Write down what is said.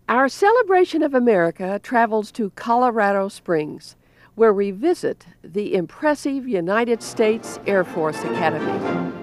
Our celebration of America travels to Colorado Springs, where we visit the impressive United States Air Force Academy.